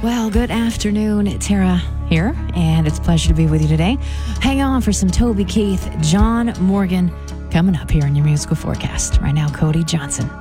Well, good afternoon. Tara here, and it's a pleasure to be with you today. Hang on for some Toby Keith, John Morgan coming up here in your musical forecast. Right now, Cody Johnson.